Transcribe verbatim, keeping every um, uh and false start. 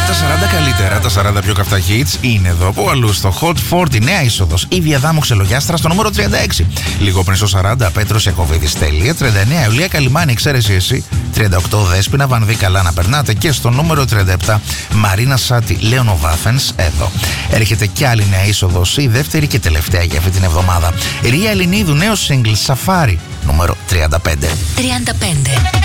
Τα σαράντα καλύτερα, τα σαράντα πιο καυτά hits είναι εδώ από αλλού στο Hot σαράντα, νέα είσοδος. Η Βιαδάμου Ξελογιάστρα στο νούμερο τριάντα έξι. Λίγο πριν στο σαράντα, Πέτρος Ιακωβίδης Τέλεια. τριάντα εννέα, Ιουλία Καλυμάνη, Εξαίρεση εσύ. τριάντα οκτώ, Δέσποινα Βανδύ, Καλά να περνάτε. Και στο νούμερο τριάντα επτά, Μαρίνα Σάτι, Λέων Βάφενς, εδώ. Έρχεται κι άλλη νέα είσοδος, η δεύτερη και τελευταία για αυτή την εβδομάδα. Ρία Ελληνίδου, νέο single Σαφάρι, νούμερο τριάντα πέντε. τριάντα πέντε.